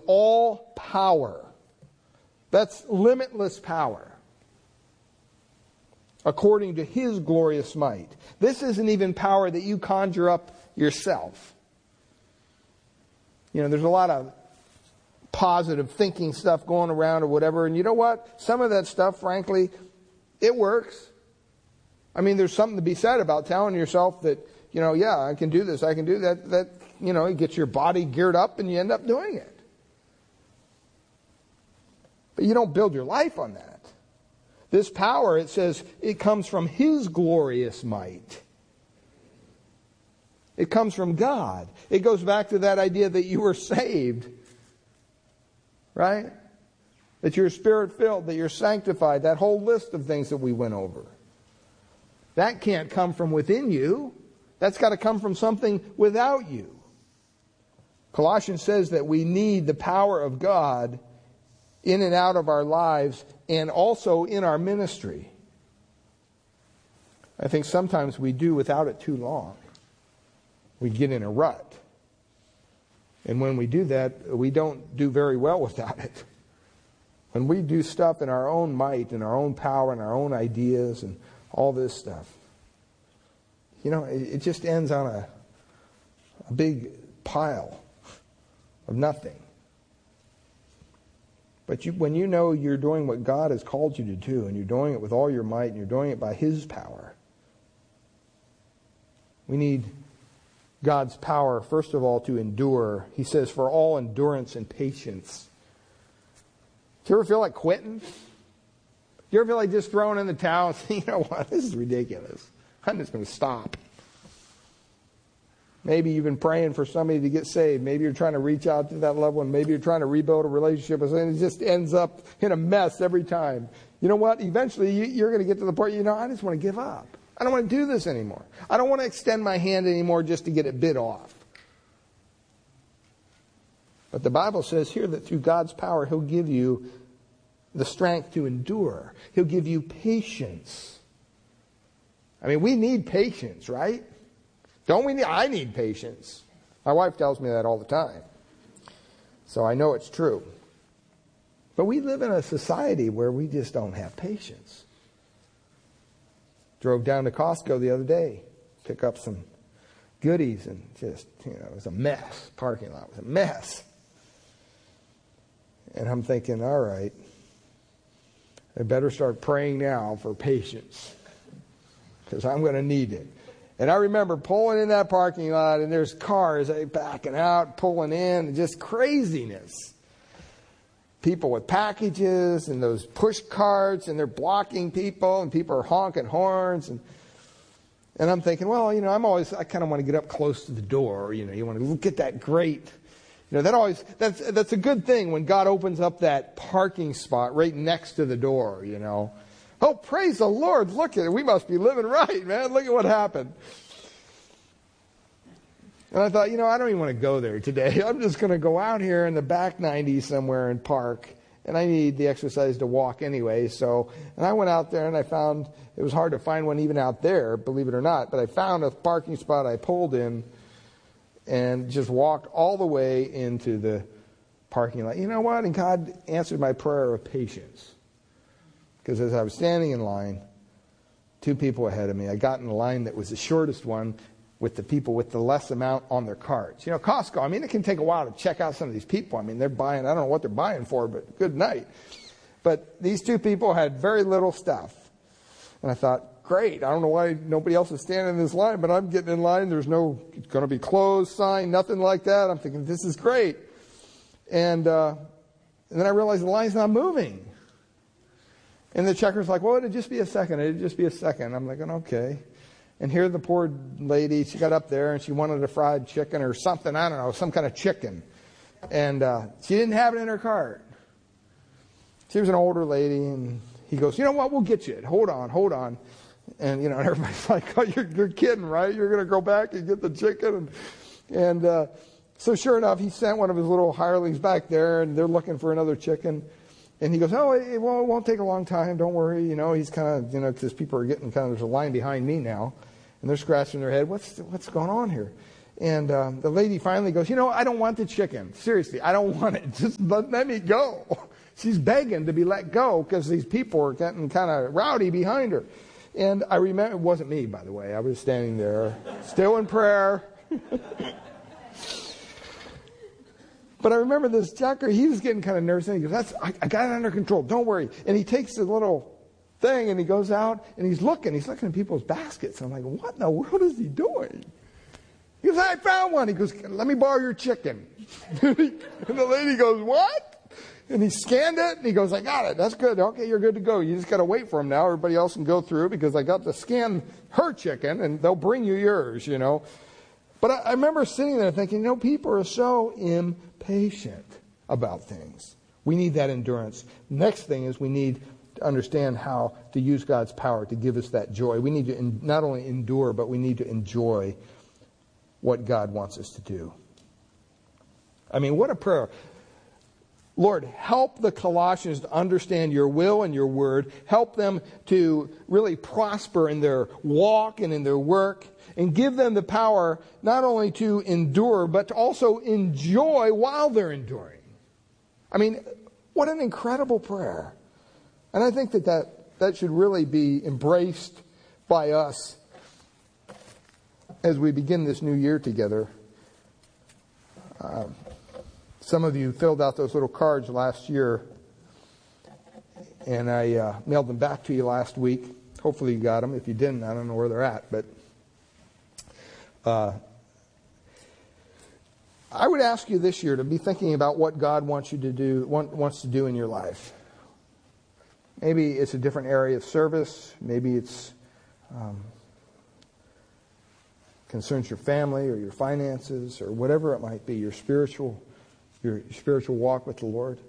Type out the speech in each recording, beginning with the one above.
all power. That's limitless power. According to His glorious might. This isn't even power that you conjure up yourself. You know, there's a lot of positive thinking stuff going around or whatever. And you know what? Some of that stuff, frankly, it works. I mean, there's something to be said about telling yourself that, you know, yeah, I can do this, I can do that. That, you know, it gets your body geared up and you end up doing it. But you don't build your life on that. This power, it says, it comes from His glorious might. It comes from God. It goes back to that idea that you were saved. Right? That you're Spirit-filled, that you're sanctified. That whole list of things that we went over. That can't come from within you. That's got to come from something without you. Colossians says that we need the power of God in and out of our lives and also in our ministry. I think sometimes we do without it too long. We get in a rut. And when we do that, we don't do very well without it. When we do stuff in our own might and our own power and our own ideas and all this stuff, you know, it just ends on a big pile of nothing. But when you know you're doing what God has called you to do, and you're doing it with all your might, and you're doing it by His power, we need God's power, first of all, to endure. He says, for all endurance and patience. Do you ever feel like quitting? Do you ever feel like just throwing in the towel and saying, you know what, this is ridiculous. I'm just going to stop. Maybe you've been praying for somebody to get saved. Maybe you're trying to reach out to that loved one. Maybe you're trying to rebuild a relationship with someone. It just ends up in a mess every time. You know what? Eventually, you're going to get to the point, you know, I just want to give up. I don't want to do this anymore. I don't want to extend my hand anymore just to get it bit off. But the Bible says here that through God's power, He'll give you the strength to endure. He'll give you patience. I mean, we need patience, right? Don't we? I need patience. My wife tells me that all the time. So I know it's true. But we live in a society where we just don't have patience. Drove down to Costco the other day, pick up some goodies, and just, you know, it was a mess. Parking lot was a mess. And I'm thinking, all right, I better start praying now for patience, because I'm going to need it. And I remember pulling in that parking lot, and there's cars backing out, pulling in, and just craziness. People with packages and those push carts, and they're blocking people, and people are honking horns. And I'm thinking, well, you know, I kind of want to get up close to the door. You know, you want to look at that great, you know, that's a good thing when God opens up that parking spot right next to the door, you know. Oh, praise the Lord. Look at it. We must be living right, man. Look at what happened. And I thought, you know, I don't even want to go there today. I'm just going to go out here in the back 90 somewhere and park. And I need the exercise to walk anyway. And I went out there and I found, it was hard to find one even out there, believe it or not. But I found a parking spot I pulled in and just walked all the way into the parking lot. You know what? And God answered my prayer of patience. Because as I was standing in line, two people ahead of me, I got in the line that was the shortest one with the people with the less amount on their carts. You know, Costco, I mean, it can take a while to check out some of these people. I mean, they're buying, I don't know what they're buying for, but good night. But these two people had very little stuff. And I thought, great, I don't know why nobody else is standing in this line, but I'm getting in line. There's no going to be closed sign, nothing like that. I'm thinking, this is great. And then I realized the line's not moving. And the checker's like, well, it'd just be a second. It'd just be a second. I'm like, okay. And here the poor lady, she got up there and she wanted a fried chicken or something. I don't know, some kind of chicken. And she didn't have it in her cart. She was an older lady, and he goes, you know what, we'll get you it. Hold on. And, you know, and everybody's like, oh, you're kidding, right? You're going to go back and get the chicken? And so sure enough, he sent one of his little hirelings back there, and they're looking for another chicken. And he goes, oh, it won't take a long time. Don't worry. You know, he's kind of, you know, because people are getting kind of, there's a line behind me now. And they're scratching their head. What's going on here? And the lady finally goes, I don't want the chicken. Seriously, I don't want it. Just let me go. She's begging to be let go because these people are getting kind of rowdy behind her. And I remember, it wasn't me, by the way. I was standing there, still in prayer. But I remember this Jacker, he was getting kind of nervous, and he goes, I got it under control, don't worry. And he takes the little thing, and he goes out, and he's looking at people's baskets. I'm like, what in the world is he doing? He goes, I found one. He goes, let me borrow your chicken. And the lady goes, what? And he scanned it, and he goes, I got it. That's good. Okay, you're good to go. You just got to wait for him now. Everybody else can go through because I got to scan her chicken, and they'll bring you yours, But I remember sitting there thinking, people are so impatient about things. We need that endurance. Next thing is we need to understand how to use God's power to give us that joy. We need to not only endure, but we need to enjoy what God wants us to do. I mean, what a prayer. Lord, help the Colossians to understand your will and your word. Help them to really prosper in their walk and in their work. And give them the power not only to endure, but to also enjoy while they're enduring. I mean, what an incredible prayer. And I think that should really be embraced by us as we begin this new year together. Some of you filled out those little cards last year, and I mailed them back to you last week. Hopefully you got them. If you didn't, I don't know where they're at, but I would ask you this year to be thinking about what God wants to do in your life. Maybe it's a different area of service. Maybe it's concerns your family or your finances or whatever it might be, your spiritual walk with the Lord.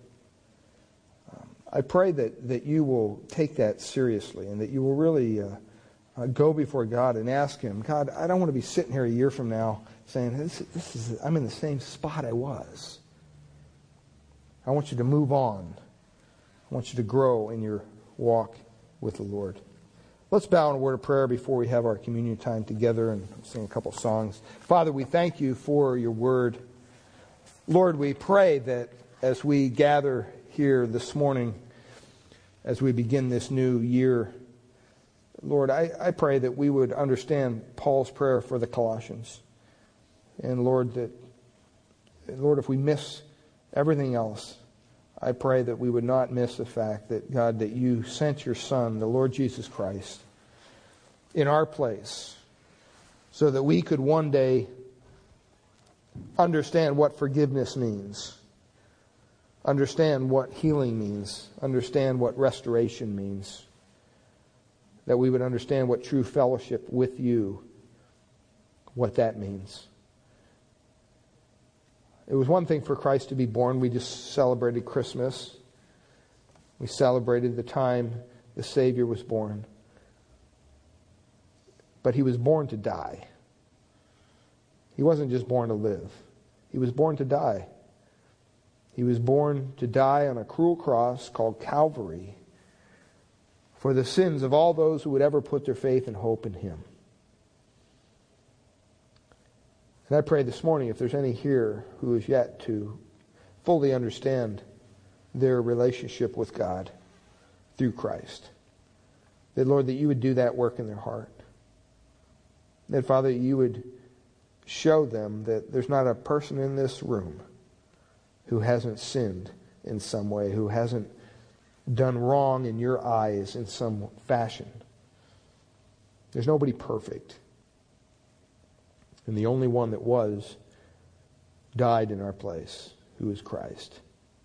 I pray that you will take that seriously and that you will really go before God and ask Him, God, I don't want to be sitting here a year from now saying, I'm in the same spot I was. I want you to move on. I want you to grow in your walk with the Lord. Let's bow in a word of prayer before we have our communion time together and sing a couple songs. Father, we thank you for your word. Lord, we pray that as we gather here this morning, as we begin this new year, Lord, I pray that we would understand Paul's prayer for the Colossians. And Lord, if we miss everything else, I pray that we would not miss the fact that, God, that you sent your Son, the Lord Jesus Christ, in our place so that we could one day understand what forgiveness means, understand what healing means, understand what restoration means, that we would understand what true fellowship with you, what that means. It was one thing for Christ to be born. We just celebrated Christmas. We celebrated the time the Savior was born. But He was born to die. He wasn't just born to live. He was born to die. He was born to die on a cruel cross called Calvary for the sins of all those who would ever put their faith and hope in Him. And I pray this morning, if there's any here who is yet to fully understand their relationship with God through Christ, that, Lord, that you would do that work in their heart. That, Father, you would show them that there's not a person in this room who hasn't sinned in some way, who hasn't done wrong in your eyes in some fashion. There's nobody perfect. And the only one that was died in our place, who is Christ.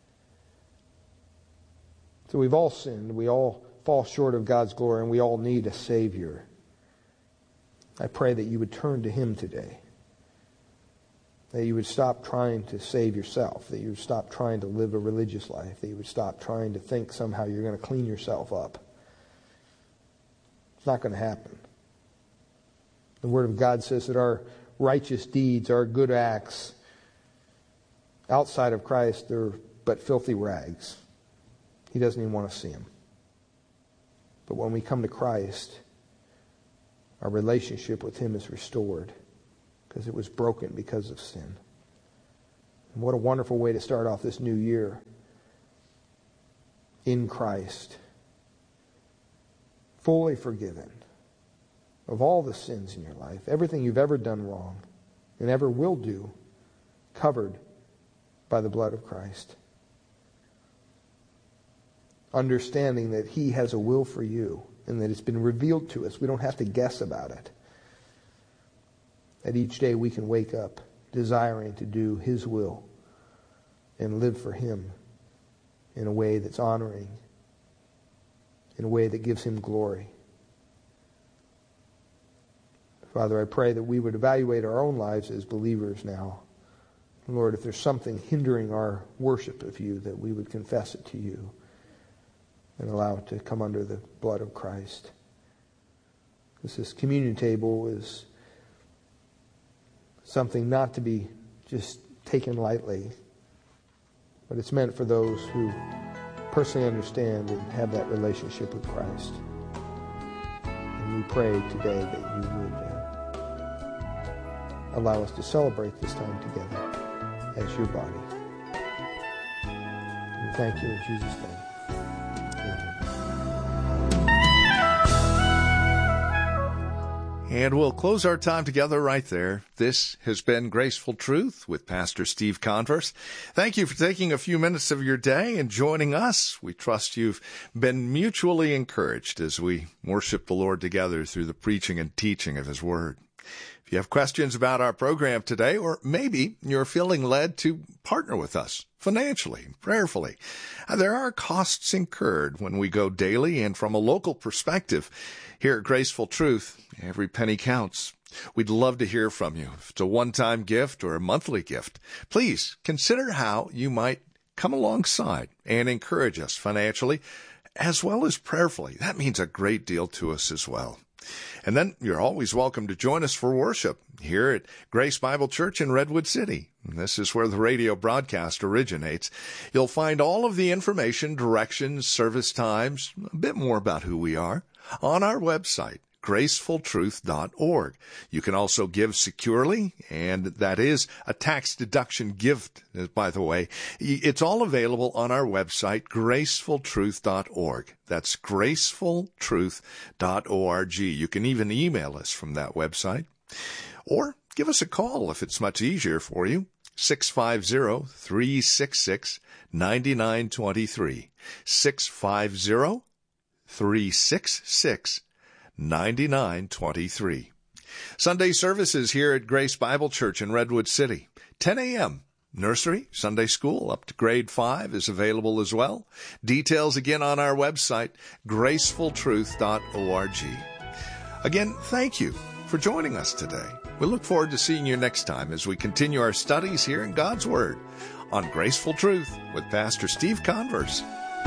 So we've all sinned. We all fall short of God's glory, and we all need a Savior. I pray that you would turn to Him today. That you would stop trying to save yourself. That you would stop trying to live a religious life. That you would stop trying to think somehow you're going to clean yourself up. It's not going to happen. The Word of God says that our righteous deeds, our good acts, outside of Christ, they're but filthy rags. He doesn't even want to see them. But when we come to Christ, our relationship with Him is restored because it was broken because of sin. And what a wonderful way to start off this new year. In Christ, fully forgiven of all the sins in your life, everything you've ever done wrong and ever will do, covered by the blood of Christ. Understanding that He has a will for you and that it's been revealed to us. We don't have to guess about it. That each day we can wake up desiring to do His will and live for Him in a way that's honoring, in a way that gives Him glory. Father, I pray that we would evaluate our own lives as believers now. Lord, if there's something hindering our worship of You, that we would confess it to You and allow it to come under the blood of Christ. Because this communion table is something not to be just taken lightly, but it's meant for those who personally understand and have that relationship with Christ. And we pray today that You would allow us to celebrate this time together as Your body. We thank You in Jesus' name. And we'll close our time together right there. This has been Graceful Truth with Pastor Steve Converse. Thank you for taking a few minutes of your day and joining us. We trust you've been mutually encouraged as we worship the Lord together through the preaching and teaching of His Word. If you have questions about our program today, or maybe you're feeling led to partner with us financially, prayerfully, there are costs incurred when we go daily, and from a local perspective, here at Graceful Truth, every penny counts. We'd love to hear from you. If it's a one-time gift or a monthly gift, please consider how you might come alongside and encourage us financially as well as prayerfully. That means a great deal to us as well. And then you're always welcome to join us for worship here at Grace Bible Church in Redwood City. This is where the radio broadcast originates. You'll find all of the information, directions, service times, a bit more about who we are on our website, gracefultruth.org. You can also give securely, and that is a tax deduction gift, by the way. It's all available on our website, gracefultruth.org. That's gracefultruth.org. You can even email us from that website, or give us a call if it's much easier for you. 650-366-9923. 650-366-9923. Sunday services here at Grace Bible Church in Redwood City, 10 a.m. Nursery, Sunday school up to grade 5 is available as well. Details again on our website, gracefultruth.org. Again, thank you for joining us today. We look forward to seeing you next time as we continue our studies here in God's Word on Graceful Truth with Pastor Steve Converse.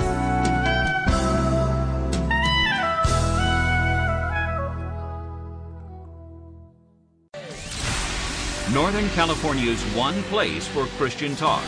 Northern California's one place for Christian talk.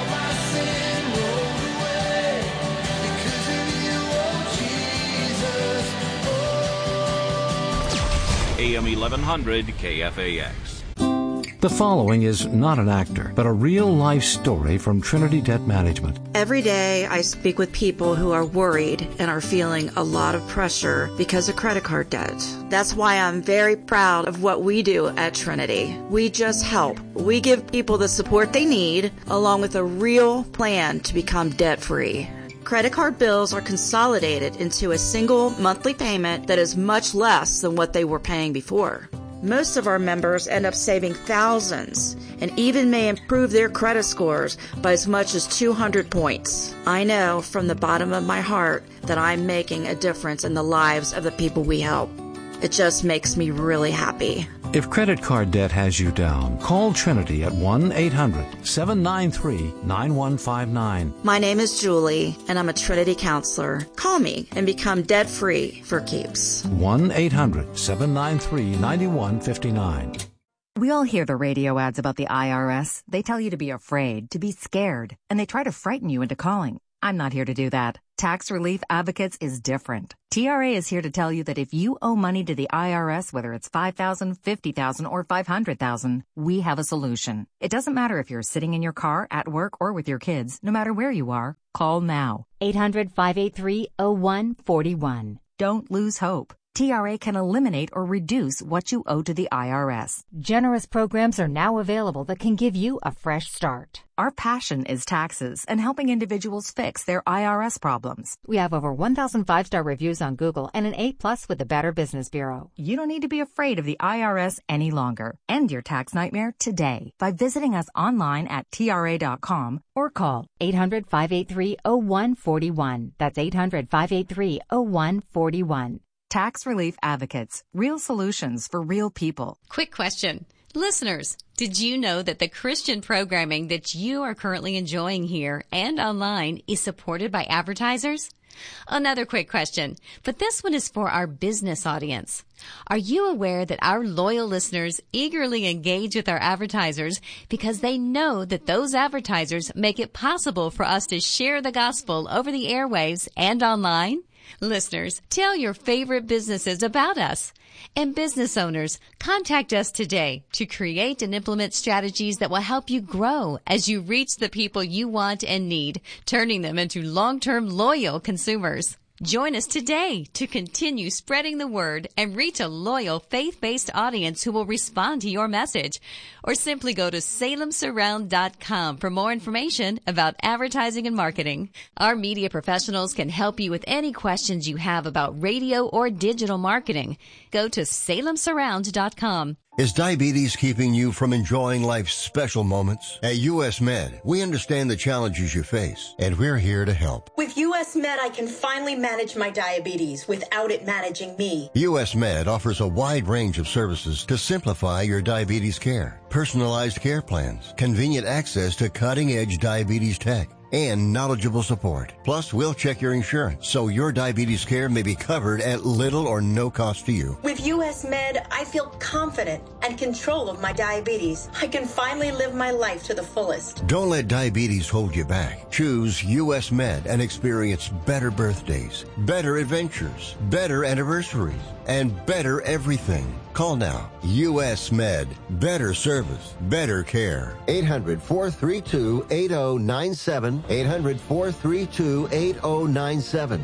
AM 1100 KFAX. The following is not an actor, but a real-life story from Trinity Debt Management. Every day I speak with people who are worried and are feeling a lot of pressure because of credit card debt. That's why I'm very proud of what we do at Trinity. We just help. We give people the support they need, along with a real plan to become debt-free. Credit card bills are consolidated into a single monthly payment that is much less than what they were paying before. Most of our members end up saving thousands and even may improve their credit scores by as much as 200 points. I know from the bottom of my heart that I'm making a difference in the lives of the people we help. It just makes me really happy. If credit card debt has you down, call Trinity at 1-800-793-9159. My name is Julie, and I'm a Trinity counselor. Call me and become debt-free for keeps. 1-800-793-9159. We all hear the radio ads about the IRS. They tell you to be afraid, to be scared, and they try to frighten you into calling. I'm not here to do that. Tax Relief Advocates is different. TRA is here to tell you that if you owe money to the IRS, whether it's $5,000, $50,000, or $500,000, we have a solution. It doesn't matter if you're sitting in your car, at work, or with your kids. No matter where you are, call now. 800-583-0141. Don't lose hope. TRA can eliminate or reduce what you owe to the IRS. Generous programs are now available that can give you a fresh start. Our passion is taxes and helping individuals fix their IRS problems. We have over 1,000 5-star reviews on Google and an A+ with the Better Business Bureau. You don't need to be afraid of the IRS any longer. End your tax nightmare today by visiting us online at TRA.com or call 800-583-0141. That's 800-583-0141. Tax Relief Advocates. Real solutions for real people. Quick question. Listeners, did you know that the Christian programming that you are currently enjoying here and online is supported by advertisers? Another quick question, but this one is for our business audience. Are you aware that our loyal listeners eagerly engage with our advertisers because they know that those advertisers make it possible for us to share the gospel over the airwaves and online? Listeners, tell your favorite businesses about us. And business owners, contact us today to create and implement strategies that will help you grow as you reach the people you want and need, turning them into long-term loyal consumers. Join us today to continue spreading the word and reach a loyal faith-based audience who will respond to your message. Or simply go to salemsurround.com for more information about advertising and marketing. Our media professionals can help you with any questions you have about radio or digital marketing. Go to salemsurround.com. Is diabetes keeping you from enjoying life's special moments? At US Med, we understand the challenges you face, and we're here to help. With US Med, I can finally manage my diabetes without it managing me. US Med offers a wide range of services to simplify your diabetes care. Personalized care plans, convenient access to cutting-edge diabetes tech, and knowledgeable support. Plus, we'll check your insurance so your diabetes care may be covered at little or no cost to you. With US Med, I feel confident and control of my diabetes. I can finally live my life to the fullest. Don't let diabetes hold you back. Choose US Med and experience better birthdays, better adventures, better anniversaries, and better everything. Call now. US Med. Better service. Better care. 800-432-8097. 800-432-8097.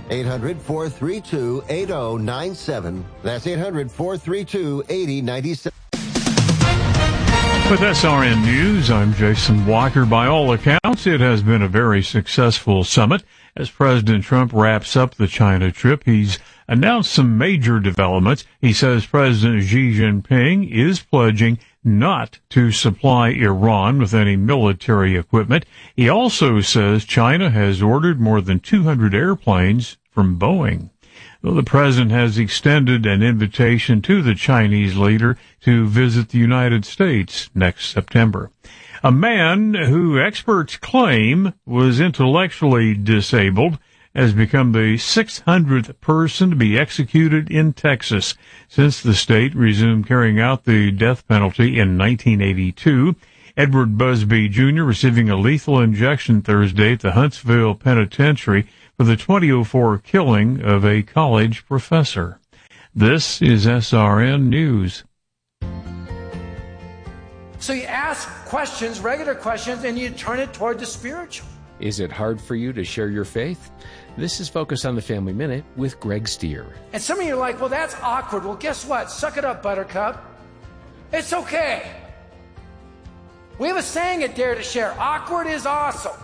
800-432-8097. That's 800-432-8097. With SRN News, I'm Jason Walker. By all accounts, it has been a very successful summit. As President Trump wraps up the China trip, he's announced some major developments. He says President Xi Jinping is pledging not to supply Iran with any military equipment. He also says China has ordered more than 200 airplanes from Boeing. Well, the president has extended an invitation to the Chinese leader to visit the United States next September. A man who experts claim was intellectually disabled has become the 600th person to be executed in Texas since the state resumed carrying out the death penalty in 1982. Edward Busby Jr. receiving a lethal injection Thursday at the Huntsville Penitentiary for the 2004 killing of a college professor. This is SRN News. So you ask questions, regular questions, and you turn it toward the spiritual. Is it hard for you to share your faith? This is Focus on the Family Minute with Greg Stier. And some of you are like, well, that's awkward. Well, guess what? Suck it up, Buttercup. It's okay. We have a saying at Dare to Share. Awkward is awesome.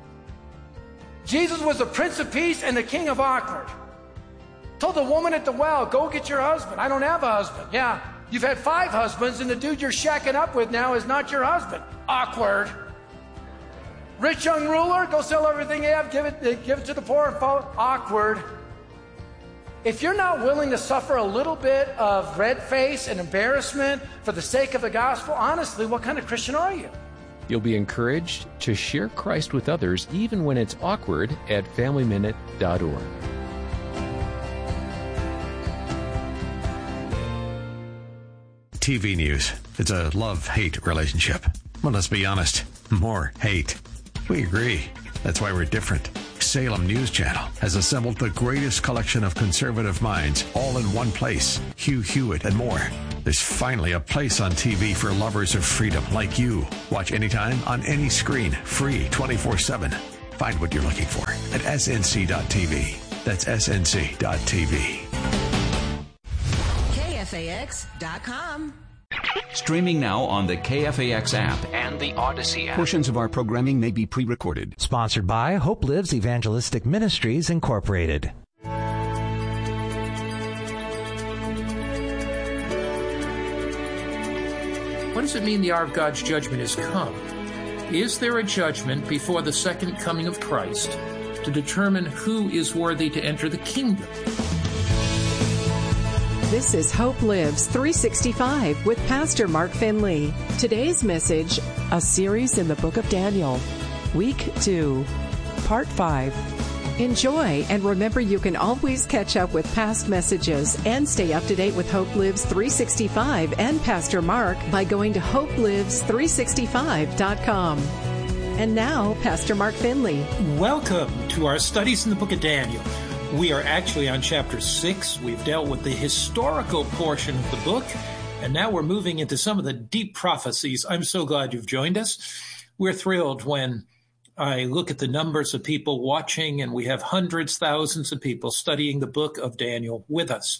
Jesus was the Prince of Peace and the King of Awkward. Told the woman at the well, go get your husband. I don't have a husband. Yeah, you've had 5 husbands, and the dude you're shacking up with now is not your husband. Awkward. Rich young ruler, go sell everything you have, give it to the poor and follow. Awkward. If you're not willing to suffer a little bit of red face and embarrassment for the sake of the gospel, honestly, what kind of Christian are you? You'll be encouraged to share Christ with others even when it's awkward at FamilyMinute.org. TV news. It's a love-hate relationship. Well, let's be honest. More hate. We agree. That's why we're different. Salem News Channel has assembled the greatest collection of conservative minds all in one place. Hugh Hewitt and more. There's finally a place on TV for lovers of freedom like you. Watch anytime on any screen, free 24/7. Find what you're looking for at snc.tv. That's snc.tv. KFAX.com. Streaming now on the KFAX app and the Odyssey app. Portions of our programming may be pre-recorded. Sponsored by Hope Lives Evangelistic Ministries, Incorporated. What does it mean the hour of God's judgment has come? Is there a judgment before the second coming of Christ to determine who is worthy to enter the kingdom? This is Hope Lives 365 with Pastor Mark Finley. Today's message, a series in the book of Daniel. Week 2, Part 5. Enjoy, and remember you can always catch up with past messages and stay up to date with Hope Lives 365 and Pastor Mark by going to hopelives365.com. And now, Pastor Mark Finley. Welcome to our studies in the book of Daniel. We are actually on chapter 6. We've dealt with the historical portion of the book, and now we're moving into some of the deep prophecies. I'm so glad you've joined us. We're thrilled when I look at the numbers of people watching, and we have hundreds, thousands of people studying the book of Daniel with us.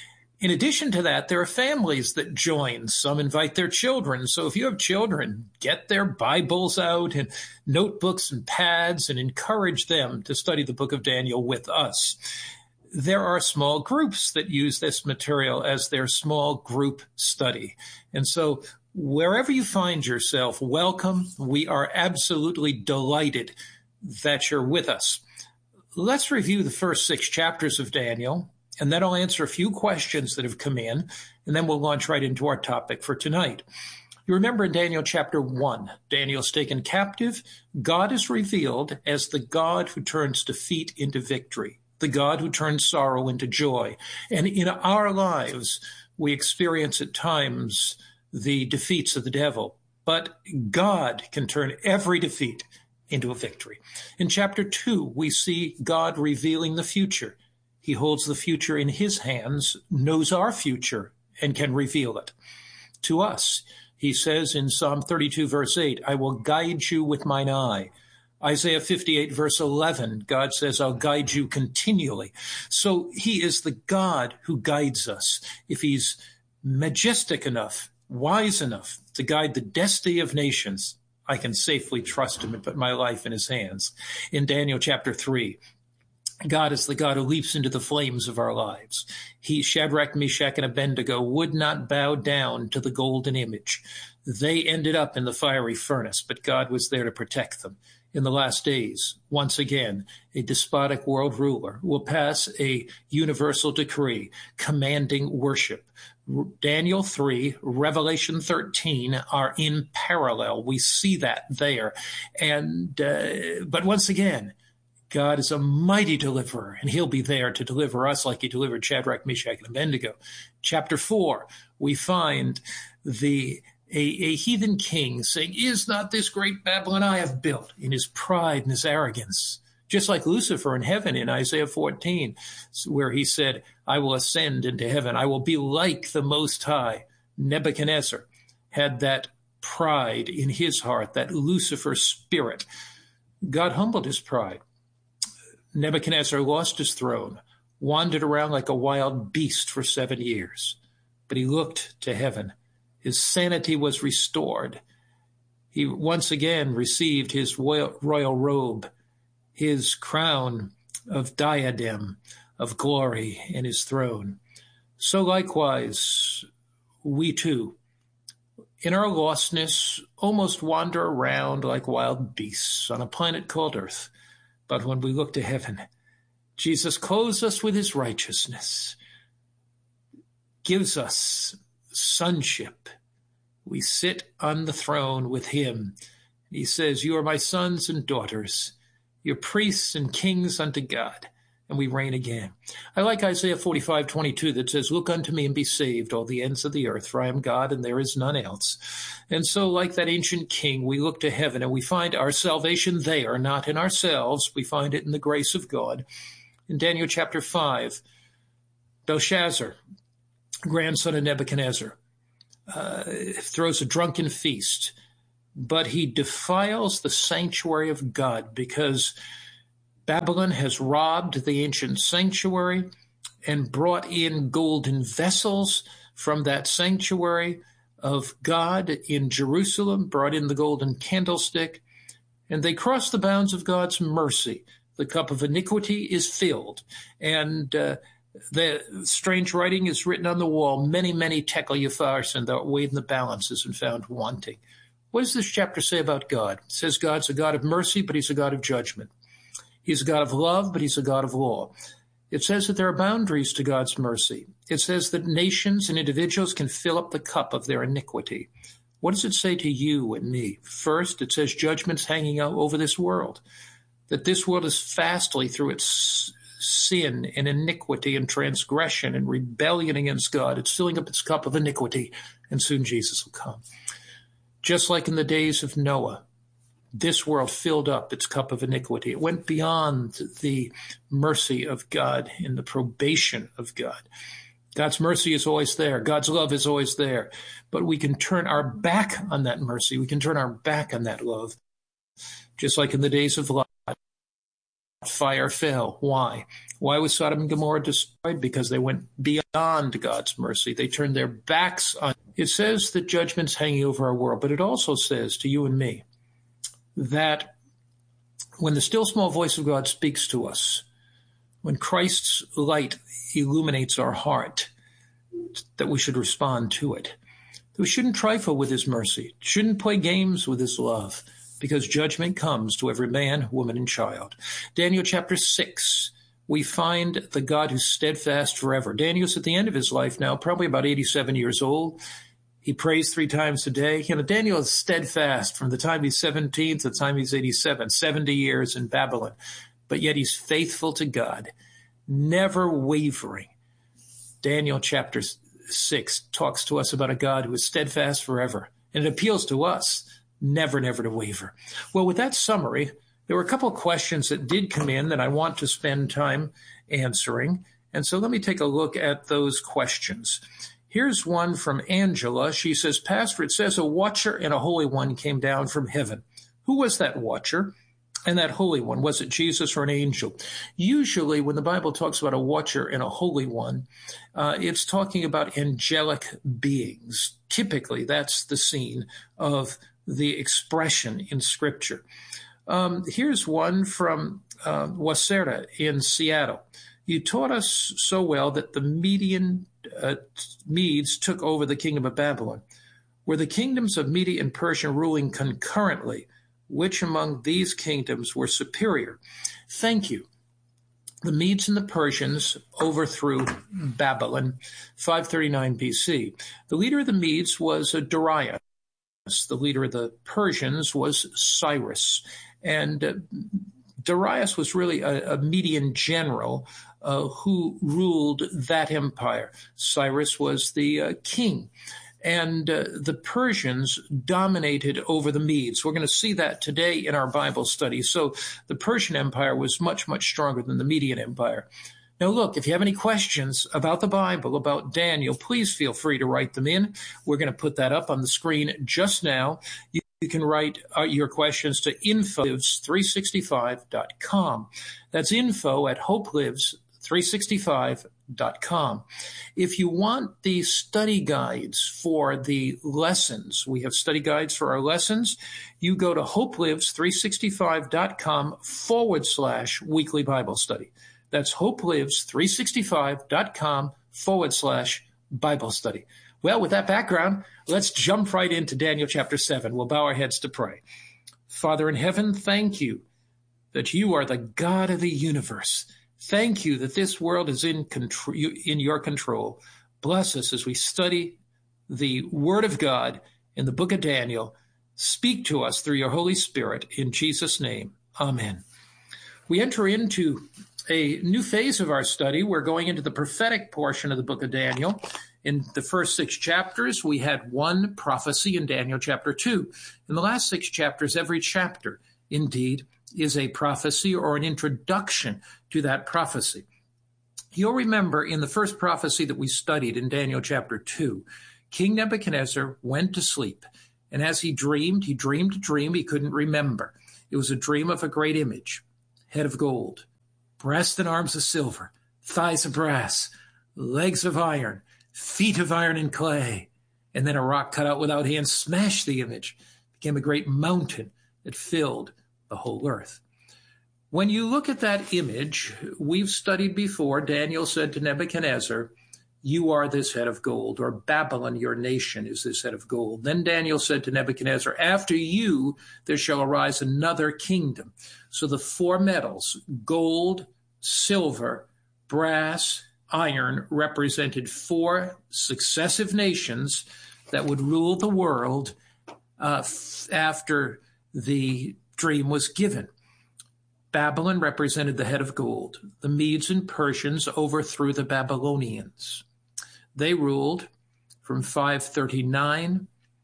In addition to that, there are families that join. Some invite their children. So if you have children, get their Bibles out and notebooks and pads and encourage them to study the book of Daniel with us. There are small groups that use this material as their small group study. And so wherever you find yourself, welcome. We are absolutely delighted that you're with us. Let's review the first 6 chapters of Daniel, and then I'll answer a few questions that have come in, and then we'll launch right into our topic for tonight. You remember in Daniel chapter 1, Daniel's taken captive. God is revealed as the God who turns defeat into victory, the God who turns sorrow into joy. And in our lives, we experience at times the defeats of the devil, but God can turn every defeat into a victory. In chapter 2, we see God revealing the future. He holds the future in his hands, knows our future, and can reveal it to us. He says in Psalm 32, verse 8, I will guide you with mine eye. Isaiah 58, verse 11, God says, I'll guide you continually. So he is the God who guides us. If he's majestic enough, wise enough to guide the destiny of nations, I can safely trust him and put my life in his hands. In Daniel chapter 3, God is the God who leaps into the flames of our lives. He, Shadrach, Meshach, and Abednego, would not bow down to the golden image. They ended up in the fiery furnace, but God was there to protect them. In the last days, once again, a despotic world ruler will pass a universal decree commanding worship. Daniel 3, Revelation 13 are in parallel. We see that there. But once again, God is a mighty deliverer, and he'll be there to deliver us like he delivered Shadrach, Meshach, and Abednego. Chapter 4, we find a heathen king saying, is not this great Babylon I have built, in his pride and his arrogance? Just like Lucifer in heaven in Isaiah 14, where he said, I will ascend into heaven. I will be like the Most High. Nebuchadnezzar had that pride in his heart, that Lucifer spirit. God humbled his pride. Nebuchadnezzar lost his throne, wandered around like a wild beast for 7 years, but he looked to heaven. His sanity was restored. He once again received his royal robe, his crown of diadem of glory in his throne. So likewise, we too, in our lostness, almost wander around like wild beasts on a planet called Earth. But when we look to heaven, Jesus clothes us with his righteousness, gives us sonship. We sit on the throne with him. He says, you are my sons and daughters. You're priests and kings unto God. and we reign again. I like Isaiah 45:22 that says, "Look unto me and be saved, all the ends of the earth, for I am God and there is none else." And so, like that ancient king, we look to heaven and we find our salvation there, not in ourselves. We find it in the grace of God. In Daniel chapter 5, Belshazzar, grandson of Nebuchadnezzar, throws a drunken feast, but he defiles the sanctuary of God because Babylon has robbed the ancient sanctuary and brought in golden vessels from that sanctuary of God in Jerusalem, brought in the golden candlestick, and they crossed the bounds of God's mercy. The cup of iniquity is filled, and the strange writing is written on the wall, many, many tekel upharsin, thou art weighed in the balances and found wanting. What does this chapter say about God? It says God's a God of mercy, but he's a God of judgment. He's a God of love, but he's a God of law. It says that there are boundaries to God's mercy. It says that nations and individuals can fill up the cup of their iniquity. What does it say to you and me? First, it says judgment's hanging out over this world, that this world is fastly through its sin and iniquity and transgression and rebellion against God. It's filling up its cup of iniquity, and soon Jesus will come. Just like in the days of Noah, this world filled up its cup of iniquity. It went beyond the mercy of God and the probation of God. God's mercy is always there. God's love is always there. But we can turn our back on that mercy. We can turn our back on that love. Just like in the days of Lot, fire fell. Why? Why was Sodom and Gomorrah destroyed? Because they went beyond God's mercy. They turned their backs on. It says that judgment's hanging over our world, but it also says to you and me that when the still small voice of God speaks to us, when Christ's light illuminates our heart, that we should respond to it. We shouldn't trifle with his mercy, shouldn't play games with his love, because judgment comes to every man, woman, and child. Daniel chapter 6, we find the God who's steadfast forever. Daniel's at the end of his life now, probably about 87 years old. He prays 3 times a day. Daniel is steadfast from the time he's 17 to the time he's 87, 70 years in Babylon. But yet he's faithful to God, never wavering. Daniel chapter 6 talks to us about a God who is steadfast forever. And it appeals to us, never to waver. Well, with that summary, there were a couple of questions that did come in that I want to spend time answering. And so let me take a look at those questions. Here's one from Angela. She says, Pastor, it says a watcher and a holy one came down from heaven. Who was that watcher and that holy one? Was it Jesus or an angel? Usually when the Bible talks about a watcher and a holy one, it's talking about angelic beings. Typically, that's the scene of the expression in Scripture. Here's one from Wasera in Seattle. You taught us so well that the Medes took over the kingdom of Babylon. Were the kingdoms of Media and Persia ruling concurrently? Which among these kingdoms were superior? Thank you. The Medes and the Persians overthrew Babylon, 539 BC. The leader of the Medes was Darius. The leader of the Persians was Cyrus. And Darius was really a Median general who ruled that empire. Cyrus was the king. And the Persians dominated over the Medes. We're going to see that today in our Bible study. So the Persian Empire was much, much stronger than the Median Empire. Now, look, if you have any questions about the Bible, about Daniel, please feel free to write them in. We're going to put that up on the screen just now. You can write your questions to info@hopelives365.com. That's info@hopelives365.com. If you want the study guides for the lessons, we have study guides for our lessons, you go to hopelives365.com/weekly Bible study. That's hopelives365.com/Bible study. Well, with that background, let's jump right into Daniel chapter 7. We'll bow our heads to pray. Father in heaven, thank you that you are the God of the universe. Thank you that this world is in your control. Bless us as we study the Word of God in the book of Daniel. Speak to us through your Holy Spirit. In Jesus' name, amen. We enter into a new phase of our study. We're going into the prophetic portion of the book of Daniel. In the first 6 chapters, we had one prophecy in Daniel chapter 2. In the last 6 chapters, every chapter, indeed, is a prophecy or an introduction to that prophecy. You'll remember in the first prophecy that we studied in Daniel chapter 2, King Nebuchadnezzar went to sleep, and as he dreamed a dream he couldn't remember. It was a dream of a great image, head of gold, breast and arms of silver, thighs of brass, legs of iron, feet of iron and clay. And then a rock cut out without hands smashed the image, became a great mountain that filled the whole earth. When you look at that image, we've studied before, Daniel said to Nebuchadnezzar, "You are this head of gold," or Babylon, your nation, is this head of gold. Then Daniel said to Nebuchadnezzar, "After you, there shall arise another kingdom." So the 4 metals, gold, silver, brass, iron, represented 4 successive nations that would rule the world after the dream was given. Babylon represented the head of gold. The Medes and Persians overthrew the Babylonians. They ruled from 539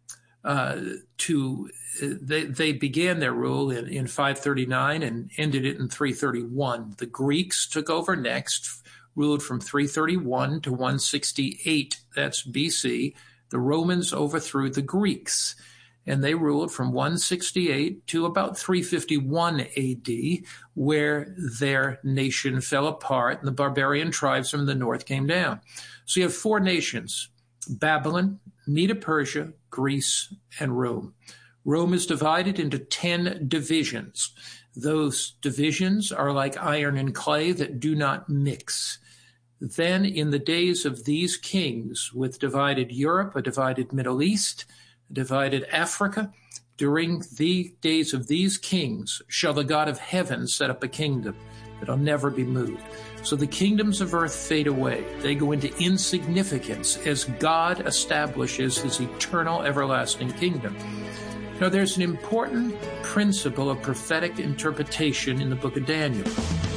they began their rule in 539 and ended it in 331. The Greeks took over next, ruled from 331 to 168. That's BC. The Romans overthrew the Greeks, and they ruled from 168 to about 351 AD, where their nation fell apart and the barbarian tribes from the north came down. So you have 4 nations: Babylon, Medo-Persia, Greece, and Rome. Rome is divided into 10 divisions. Those divisions are like iron and clay that do not mix. Then in the days of these kings, with divided Europe, a divided Middle East, a divided Africa, during the days of these kings shall the God of heaven set up a kingdom that'll never be moved. So the kingdoms of earth fade away. They go into insignificance as God establishes his eternal, everlasting kingdom. Now, there's an important principle of prophetic interpretation in the book of Daniel.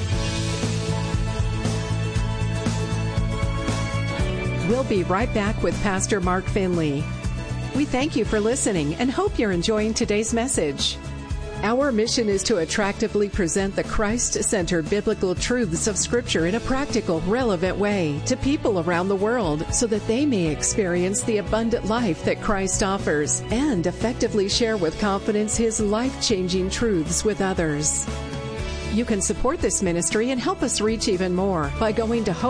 We'll be right back with Pastor Mark Finley. We thank you for listening and hope you're enjoying today's message. Our mission is to attractively present the Christ-centered biblical truths of Scripture in a practical, relevant way to people around the world so that they may experience the abundant life that Christ offers and effectively share with confidence His life-changing truths with others. You can support this ministry and help us reach even more by going to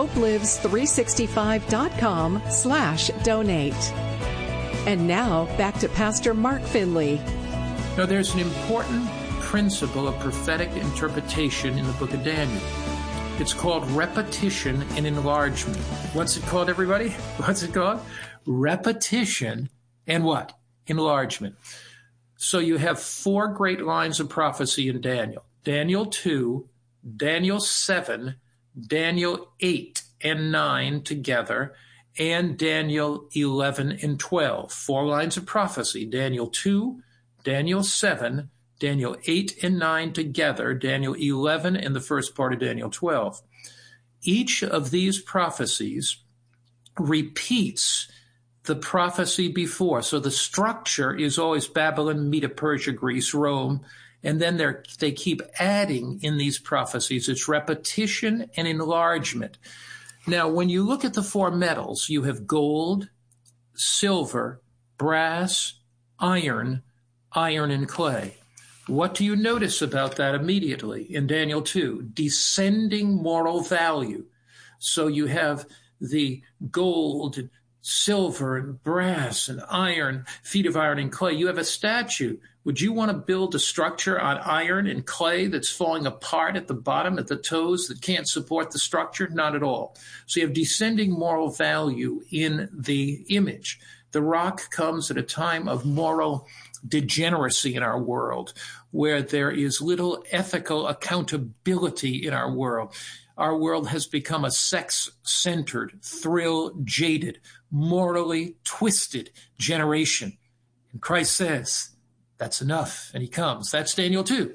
hopelives365.com/donate. And now, back to Pastor Mark Finley. Now, there's an important principle of prophetic interpretation in the book of Daniel. It's called repetition and enlargement. What's it called, everybody? What's it called? Repetition and what? Enlargement. So you have 4 great lines of prophecy in Daniel. Daniel 2, Daniel 7, Daniel 8 and 9 together, and Daniel 11 and 12. 4 lines of prophecy. Daniel 2, Daniel 7, Daniel 8 and 9 together, Daniel 11 and the first part of Daniel 12. Each of these prophecies repeats the prophecy before. So the structure is always Babylon, Medo-Persia, Greece, Rome, and then they keep adding in these prophecies. It's repetition and enlargement. Now, when you look at the 4 metals, you have gold, silver, brass, iron and clay. What do you notice about that immediately in Daniel 2? Descending moral value. So you have the gold, and silver, and brass, and iron, feet of iron and clay. You have a statue. Would you want to build a structure on iron and clay that's falling apart at the bottom, at the toes, that can't support the structure? Not at all. So you have descending moral value in the image. The rock comes at a time of moral degeneracy in our world, where there is little ethical accountability in our world. Our world has become a sex-centered, thrill-jaded, morally twisted generation. And Christ says, that's enough. And he comes. That's Daniel 2.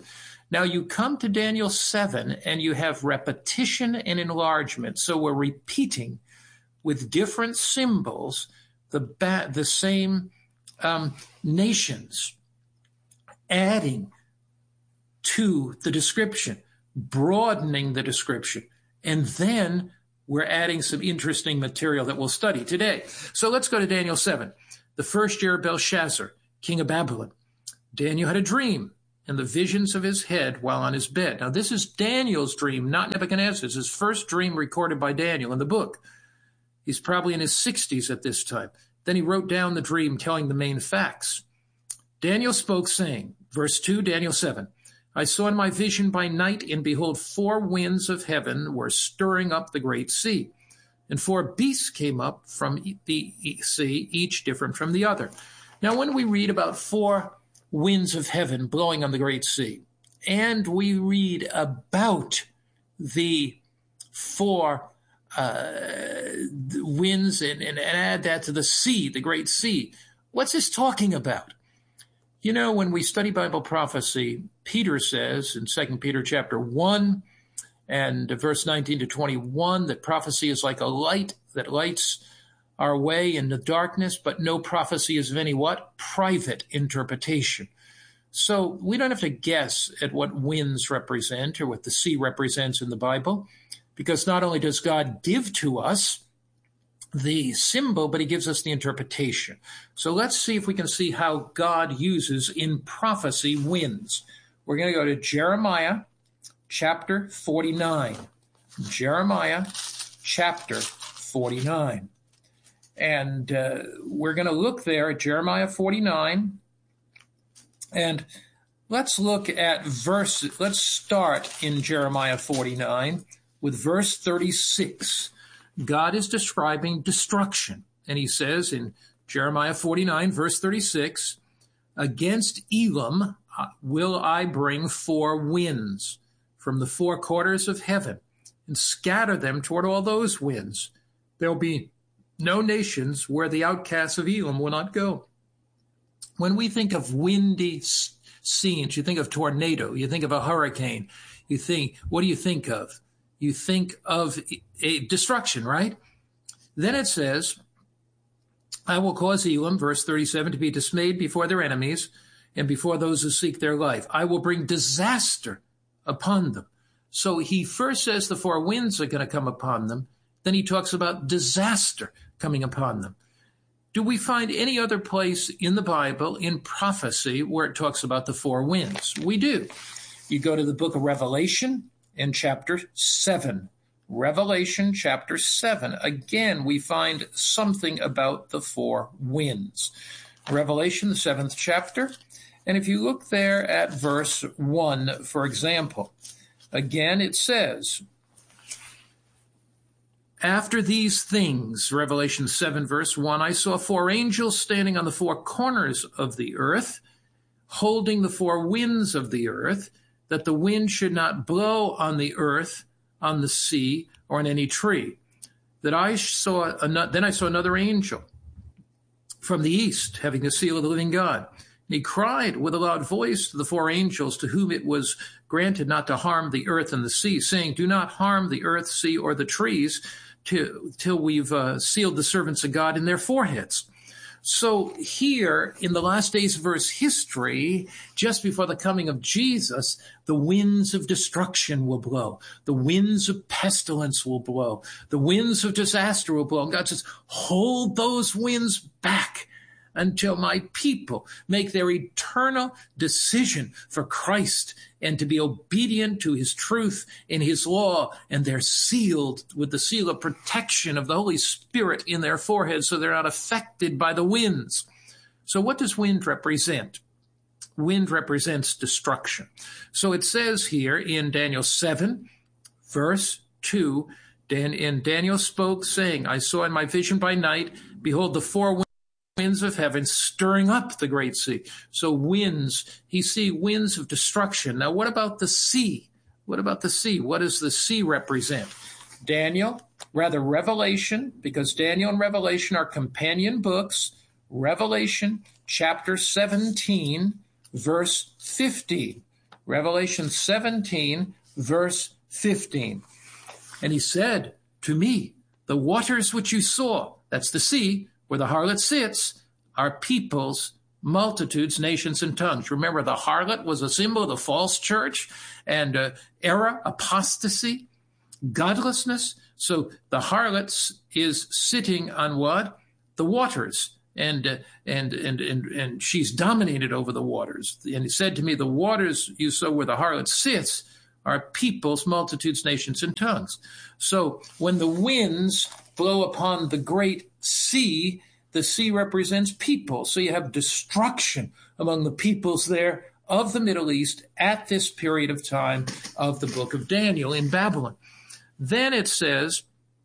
Now you come to Daniel 7 and you have repetition and enlargement. So we're repeating with different symbols the same nations, adding to the description, broadening the description, and then we're adding some interesting material that we'll study today. So let's go to Daniel 7. The first year of Belshazzar, king of Babylon, Daniel had a dream and the visions of his head while on his bed. Now this is Daniel's dream, not Nebuchadnezzar's. His first dream recorded by Daniel in the book. He's probably in his 60s at this time. Then he wrote down the dream, telling the main facts. Daniel spoke, saying, verse 2, Daniel 7, I saw in my vision by night, and behold, 4 winds of heaven were stirring up the great sea. And 4 beasts came up from the sea, each different from the other. Now, when we read about 4 winds of heaven blowing on the great sea, and we read about the 4 winds and add that to the sea, the great sea, what's this talking about? You know, when we study Bible prophecy, Peter says in 2 Peter chapter 1 and verse 19 to 21 that prophecy is like a light that lights our way in the darkness, but no prophecy is of any what? Private interpretation. So we don't have to guess at what winds represent or what the sea represents in the Bible, because not only does God give to us the symbol, but he gives us the interpretation. So let's see if we can see how God uses in prophecy winds. We're going to go to Jeremiah chapter 49. Jeremiah chapter 49. And we're going to look there at Jeremiah 49. And let's look at let's start in Jeremiah 49 with verse 36. God is describing destruction. And he says in Jeremiah 49, verse 36, against Elam will I bring 4 winds from the 4 quarters of heaven and scatter them toward all those winds. There will be no nations where the outcasts of Elam will not go. When we think of windy scenes, you think of tornado, you think of a hurricane, what do you think of? You think of a destruction, right? Then it says, I will cause Elam, verse 37, to be dismayed before their enemies and before those who seek their life. I will bring disaster upon them. So he first says the 4 winds are going to come upon them. Then he talks about disaster coming upon them. Do we find any other place in the Bible, in prophecy, where it talks about the 4 winds? We do. You go to the book of Revelation in chapter 7. Revelation chapter 7. Again, we find something about the 4 winds. Revelation, the 7th chapter. And if you look there at verse 1, for example, again it says, after these things, Revelation 7, verse 1, I saw 4 angels standing on the 4 corners of the earth, holding the 4 winds of the earth, that the wind should not blow on the earth, on the sea, or on any tree. Then I saw another angel from the east, having the seal of the living God. And he cried with a loud voice to the 4 angels to whom it was granted not to harm the earth and the sea, saying, do not harm the earth, sea, or the trees till we've sealed the servants of God in their foreheads. So here, in the last days of Earth's history, just before the coming of Jesus, the winds of destruction will blow. The winds of pestilence will blow. The winds of disaster will blow. And God says, hold those winds back until my people make their eternal decision for Christ and to be obedient to his truth and his law, and they're sealed with the seal of protection of the Holy Spirit in their foreheads so they're not affected by the winds. So what does wind represent? Wind represents destruction. So it says here in Daniel 7, verse 2, and Daniel spoke, saying, I saw in my vision by night, behold, the 4 winds of heaven stirring up the great sea. So winds, he see winds of destruction. Now, what about the sea? What about the sea? What does the sea represent? Revelation, because Daniel and Revelation are companion books. Revelation chapter 17, verse 15. Revelation 17, verse 15. And he said to me, the waters which you saw, that's the sea, where the harlot sits, are peoples, multitudes, nations, and tongues. Remember, the harlot was a symbol of the false church and error, apostasy, godlessness. So the harlot is sitting on what? The waters. And she's dominated over the waters. And he said to me, the waters you saw where the harlot sits are peoples, multitudes, nations, and tongues. So when the winds blow upon the great sea, the sea represents people. So you have destruction among the peoples there of the Middle East at this period of time of the book of Daniel in Babylon. Then it says,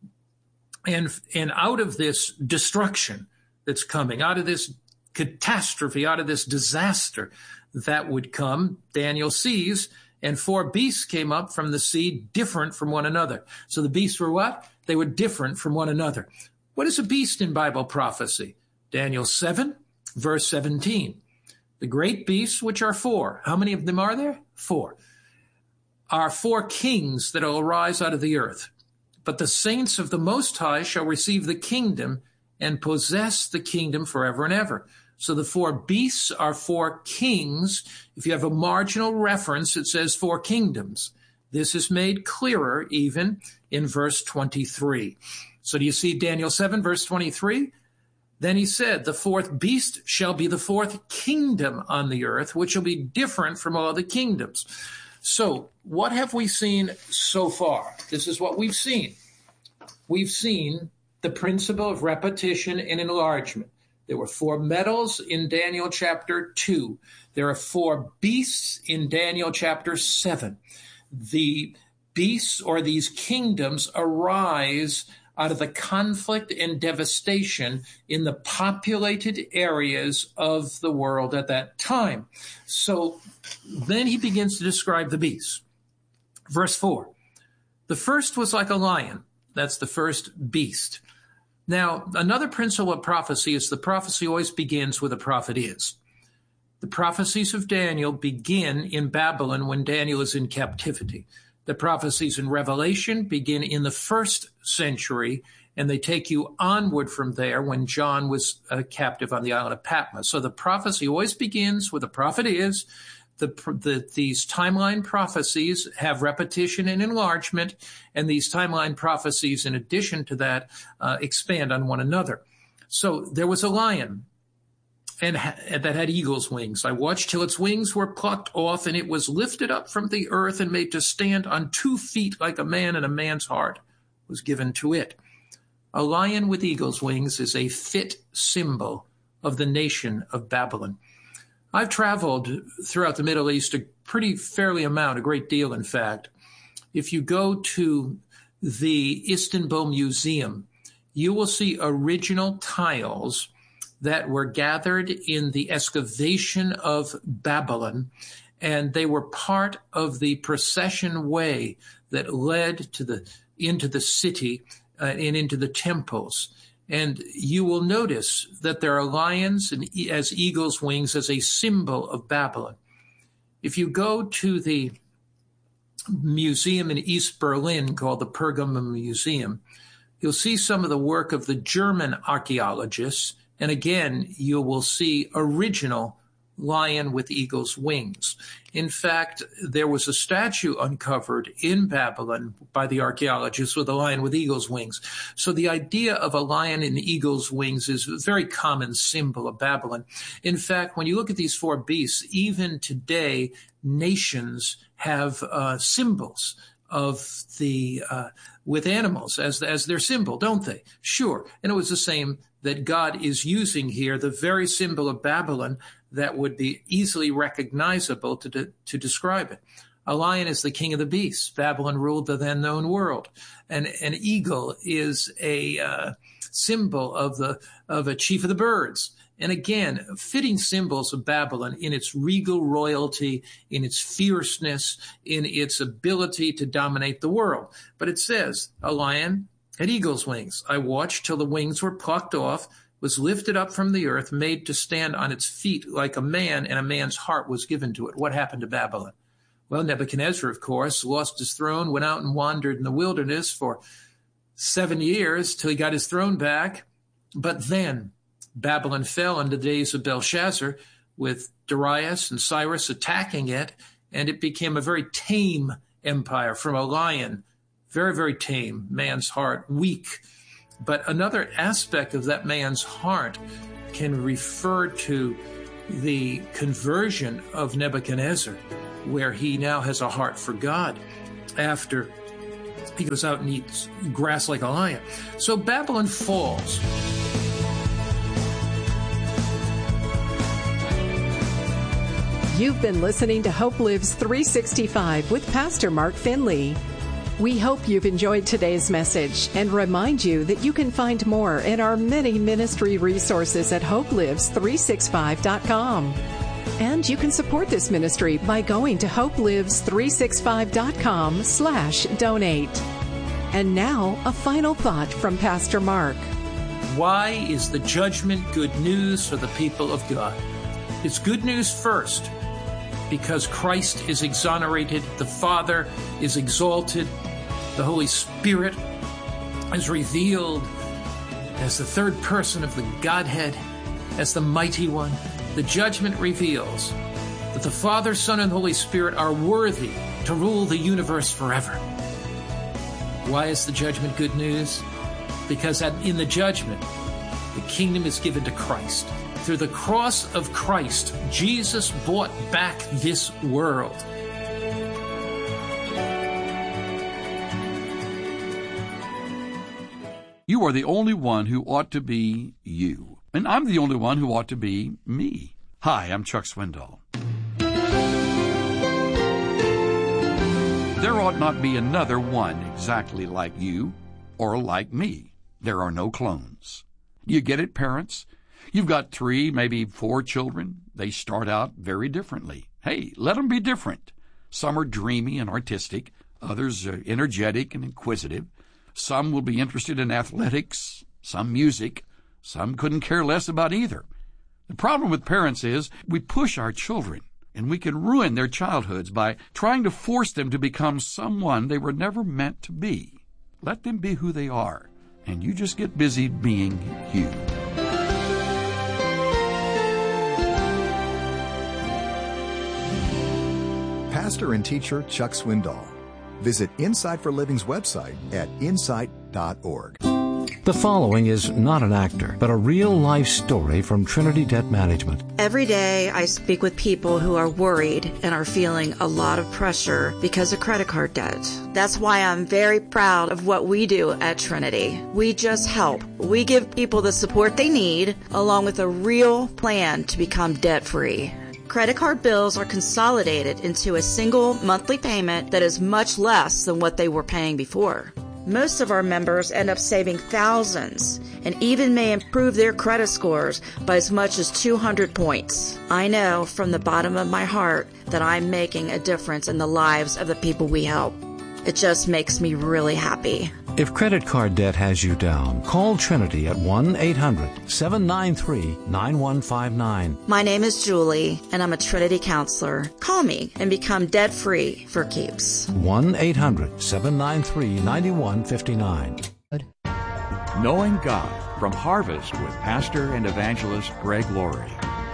and out of this destruction that's coming, out of this catastrophe, out of this disaster that would come, Daniel sees, and 4 beasts came up from the sea, different from one another. So the beasts were what? They were different from one another. What is a beast in Bible prophecy? Daniel 7, verse 17. The great beasts, which are 4. How many of them are there? 4. Are 4 kings that will arise out of the earth. But the saints of the Most High shall receive the kingdom and possess the kingdom forever and ever. So the 4 beasts are 4 kings. If you have a marginal reference, it says 4 kingdoms. This is made clearer even in verse 23. So do you see Daniel 7, verse 23? Then he said, the 4th beast shall be the 4th kingdom on the earth, which will be different from all the kingdoms. So what have we seen so far? This is what we've seen. We've seen the principle of repetition and enlargement. There were 4 metals in Daniel chapter 2. There are 4 beasts in Daniel chapter 7. The beasts, or these kingdoms, arise out of the conflict and devastation in the populated areas of the world at that time. So then he begins to describe the beasts. Verse 4, the first was like a lion. That's the first beast. Now, another principle of prophecy is the prophecy always begins where the prophet is. The prophecies of Daniel begin in Babylon when Daniel is in captivity. The prophecies in Revelation begin in the 1st century, and they take you onward from there when John was captive on the island of Patmos. So the prophecy always begins where the prophet is. These timeline prophecies have repetition and enlargement, and these timeline prophecies, in addition to that, expand on one another. So there was a lion and that had eagle's wings. I watched till its wings were plucked off, and it was lifted up from the earth and made to stand on 2 feet like a man, and a man's heart was given to it. A lion with eagle's wings is a fit symbol of the nation of Babylon. I've traveled throughout the Middle East a great deal, in fact. If you go to the Istanbul Museum, you will see original tiles that were gathered in the excavation of Babylon, and they were part of the procession way that led into the city and into the temples. And you will notice that there are lions and as eagle's wings as a symbol of Babylon. If you go to the museum in East Berlin called the Pergamon Museum, you'll see some of the work of the German archaeologists. And again, you will see original lion with eagle's wings. In fact, there was a statue uncovered in Babylon by the archaeologists with a lion with eagle's wings. So the idea of a lion and eagle's wings is a very common symbol of Babylon. In fact, when you look at these 4 beasts, even today, nations have symbols of the with animals as their symbol, don't they? Sure. And it was the same that God is using here, the very symbol of Babylon that would be easily recognizable to describe it. A lion is the king of the beasts. Babylon ruled the then known world. And an eagle is a symbol of a chief of the birds. And again, fitting symbols of Babylon in its regal royalty, in its fierceness, in its ability to dominate the world. But it says, a lion had eagle's wings. I watched till the wings were plucked off, was lifted up from the earth, made to stand on its feet like a man, and a man's heart was given to it. What happened to Babylon? Well, Nebuchadnezzar, of course, lost his throne, went out and wandered in the wilderness for 7 years till he got his throne back. But then Babylon fell in the days of Belshazzar, with Darius and Cyrus attacking it, and it became a very tame empire from a lion. Very, very tame, man's heart, weak. But another aspect of that man's heart can refer to the conversion of Nebuchadnezzar, where he now has a heart for God after he goes out and eats grass like a lion. So Babylon falls. You've been listening to Hope Lives 365 with Pastor Mark Finley. We hope you've enjoyed today's message and remind you that you can find more in our many ministry resources at hopelives365.com. And you can support this ministry by going to hopelives365.com/donate. And now, a final thought from Pastor Mark. Why is the judgment good news for the people of God? It's good news first, because Christ is exonerated, the Father is exalted, the Holy Spirit is revealed as the third person of the Godhead, as the Mighty One. The judgment reveals that the Father, Son, and Holy Spirit are worthy to rule the universe forever. Why is the judgment good news? Because in the judgment, the kingdom is given to Christ. Through the cross of Christ, Jesus bought back this world. You are the only one who ought to be you. And I'm the only one who ought to be me. Hi, I'm Chuck Swindoll. There ought not be another one exactly like you or like me. There are no clones. You get it, parents? You've got 3, maybe 4 children. They start out very differently. Hey, let them be different. Some are dreamy and artistic. Others are energetic and inquisitive. Some will be interested in athletics, some music. Some couldn't care less about either. The problem with parents is we push our children, and we can ruin their childhoods by trying to force them to become someone they were never meant to be. Let them be who they are, and you just get busy being you. Pastor and teacher Chuck Swindoll. Visit Insight for Living's website at insight.org. The following is not an actor, but a real-life story from Trinity Debt Management. Every day I speak with people who are worried and are feeling a lot of pressure because of credit card debt. That's why I'm very proud of what we do at Trinity. We just help. We give people the support they need, along with a real plan to become debt-free. Credit card bills are consolidated into a single monthly payment that is much less than what they were paying before. Most of our members end up saving thousands and even may improve their credit scores by as much as 200 points. I know from the bottom of my heart that I'm making a difference in the lives of the people we help. It just makes me really happy. If credit card debt has you down, call Trinity at 1-800-793-9159. My name is Julie, and I'm a Trinity counselor. Call me and become debt-free for keeps. 1-800-793-9159. Knowing God from Harvest with Pastor and Evangelist Greg Laurie.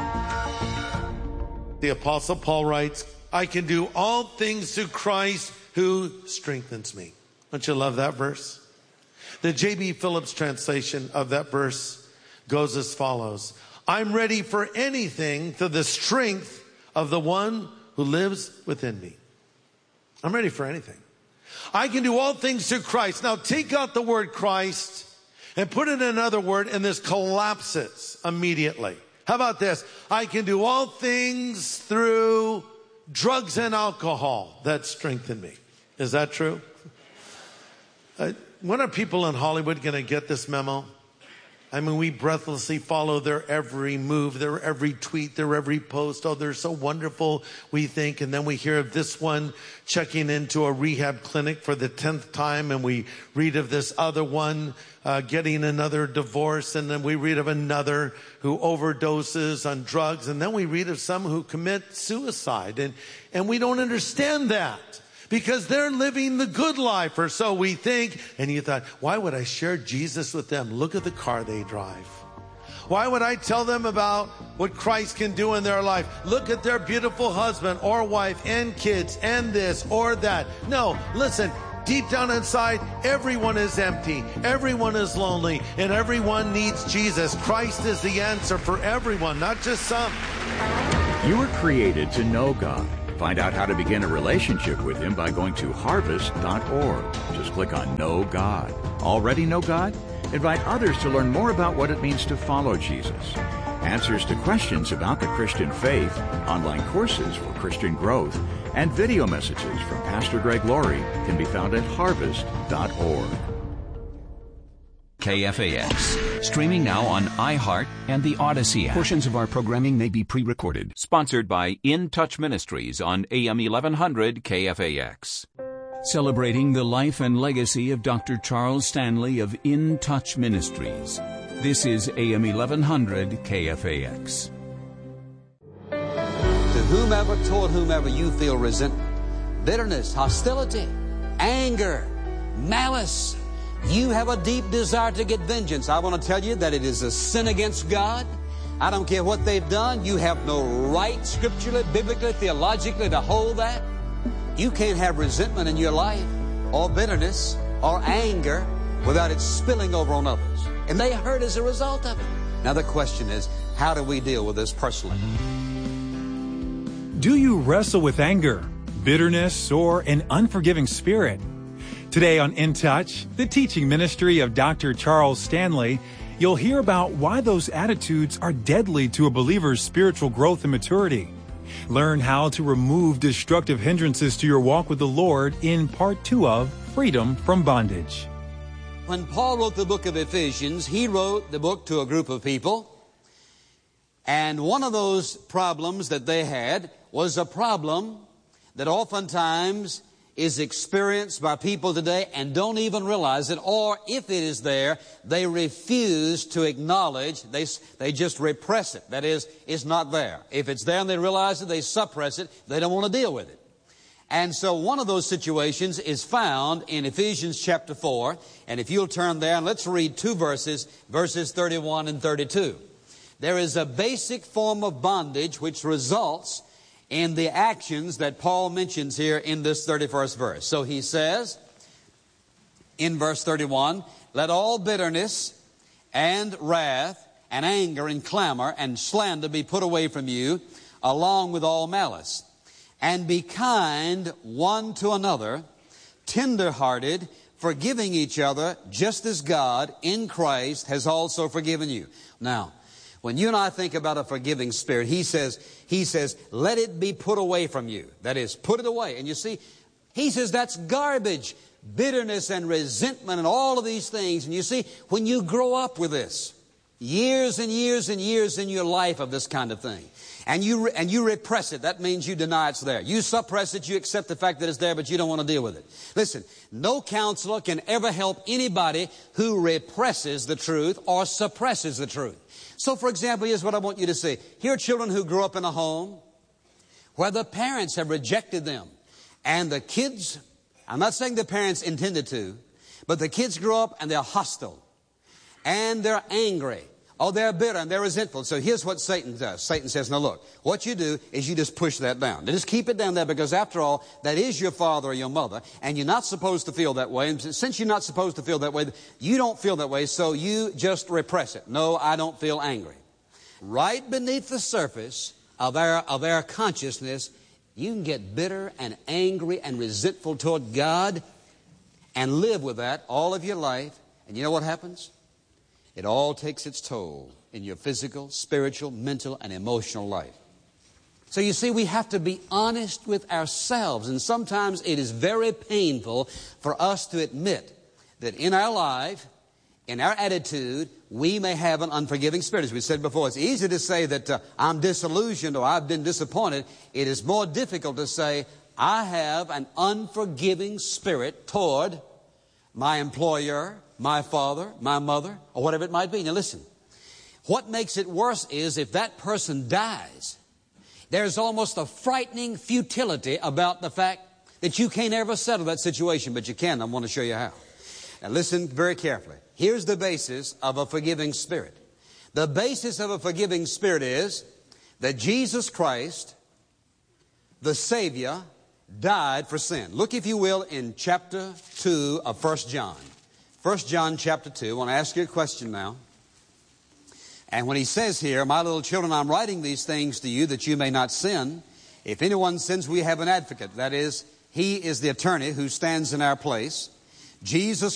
The Apostle Paul writes, I can do all things through Christ who strengthens me. Don't you love that verse? The J.B. Phillips translation of that verse goes as follows. I'm ready for anything through the strength of the one who lives within me. I'm ready for anything. I can do all things through Christ. Now take out the word Christ and put in another word, and this collapses immediately. How about this? I can do all things through drugs and alcohol that strengthen me. Is that true? When are people in Hollywood going to get this memo? I mean, we breathlessly follow their every move, their every tweet, their every post. Oh, they're so wonderful, we think. And then we hear of this one checking into a rehab clinic for the 10th time. And we read of this other one getting another divorce. And then we read of another who overdoses on drugs. And then we read of some who commit suicide. And we don't understand that, because they're living the good life, or so we think. And you thought, why would I share Jesus with them? Look at the car they drive. Why would I tell them about what Christ can do in their life? Look at their beautiful husband or wife and kids and this or that. No, listen, deep down inside, everyone is empty. Everyone is lonely, and everyone needs Jesus. Christ is the answer for everyone, not just some. You were created to know God. Find out how to begin a relationship with Him by going to harvest.org. Just click on Know God. Already know God? Invite others to learn more about what it means to follow Jesus. Answers to questions about the Christian faith, online courses for Christian growth, and video messages from Pastor Greg Laurie can be found at harvest.org. KFAX. Streaming now on iHeart and the Odyssey app. Portions of our programming may be pre-recorded. Sponsored by In Touch Ministries on AM 1100 KFAX. Celebrating the life and legacy of Dr. Charles Stanley of In Touch Ministries. This is AM 1100 KFAX. To whomever, toward whomever you feel resentment, bitterness, hostility, anger, malice, you have a deep desire to get vengeance. I want to tell you that it is a sin against God. I don't care what they've done. You have no right scripturally, biblically, theologically to hold that. You can't have resentment in your life or bitterness or anger without it spilling over on others. And they hurt as a result of it. Now the question is, how do we deal with this personally? Do you wrestle with anger, bitterness, or an unforgiving spirit? Today on In Touch, the teaching ministry of Dr. Charles Stanley, you'll hear about why those attitudes are deadly to a believer's spiritual growth and maturity. Learn how to remove destructive hindrances to your walk with the Lord in Part 2 of Freedom from Bondage. When Paul wrote the book of Ephesians, he wrote the book to a group of people. And one of those problems that they had was a problem that oftentimes is experienced by people today and don't even realize it, or if it is there, they refuse to acknowledge, they just repress it. That is, it's not there. If it's there and they realize it, they suppress it, they don't want to deal with it. And so one of those situations is found in Ephesians chapter 4, and if you'll turn there and let's read two verses 31 and 32. There is a basic form of bondage which results in the actions that Paul mentions here in this 31st verse. So he says in verse 31, let all bitterness and wrath and anger and clamor and slander be put away from you, along with all malice. And be kind one to another, tender-hearted, forgiving each other, just as God in Christ has also forgiven you. Now, when you and I think about a forgiving spirit, he says, let it be put away from you. That is, put it away. And you see, he says that's garbage, bitterness and resentment and all of these things. And you see, when you grow up with this, years and years and years in your life of this kind of thing, and you repress it, that means you deny it's there. You suppress it, you accept the fact that it's there, but you don't want to deal with it. Listen, no counselor can ever help anybody who represses the truth or suppresses the truth. So, for example, here's what I want you to see. Here are children who grew up in a home where the parents have rejected them. And the kids, I'm not saying the parents intended to, but the kids grow up and they're hostile. And they're angry. Oh, they're bitter and they're resentful. So here's what Satan does. Satan says, now look, what you do is you just push that down. Just keep it down there, because after all, that is your father or your mother, and you're not supposed to feel that way. And since you're not supposed to feel that way, you don't feel that way, so you just repress it. No, I don't feel angry. Right beneath the surface of our consciousness, you can get bitter and angry and resentful toward God and live with that all of your life. And you know what happens? It all takes its toll in your physical, spiritual, mental, and emotional life. So you see, we have to be honest with ourselves. And sometimes it is very painful for us to admit that in our life, in our attitude, we may have an unforgiving spirit. As we said before, it's easy to say that I'm disillusioned or I've been disappointed. It is more difficult to say, I have an unforgiving spirit toward my employer, my father, my mother, or whatever it might be. Now listen, what makes it worse is if that person dies, there's almost a frightening futility about the fact that you can't ever settle that situation, but you can. I want to show you how. Now listen very carefully. Here's the basis of a forgiving spirit. The basis of a forgiving spirit is that Jesus Christ, the Savior, died for sin. Look, if you will, in chapter 2 of 1 John. 1 John chapter 2. I want to ask you a question now. And when he says here, my little children, I'm writing these things to you that you may not sin. If anyone sins, we have an advocate. That is, he is the attorney who stands in our place, Jesus